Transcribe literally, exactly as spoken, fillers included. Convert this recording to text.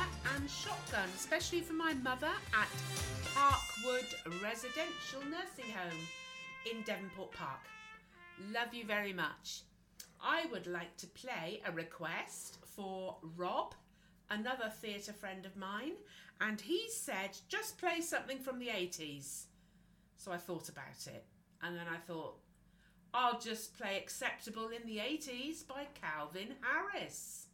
and Shotgun, especially for my mother at Parkwood Residential Nursing Home in Devonport Park. Love you very much. I would like to play a request for Rob, another theatre friend of mine, and he said just play something from the eighties. So I thought about it, and then I thought I'll just play Acceptable in the eighties by Calvin Harris.